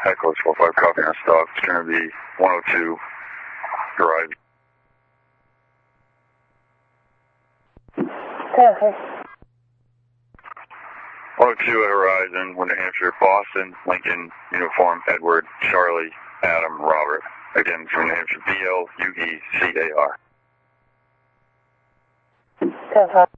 Echo 12-5, copy on stop. It's going to be 102 Horizon. Perfect. 102 at Horizon, New Hampshire, Boston, Lincoln, uniform, Edward, Charlie, Adam, Robert. Again, from New Hampshire, BLUECAR. Perfect.